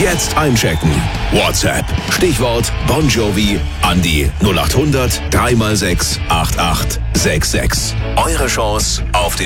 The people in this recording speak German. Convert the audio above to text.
Jetzt einchecken. WhatsApp. Stichwort Bon Jovi an die 0800 3x6 8866. Eure Chance auf den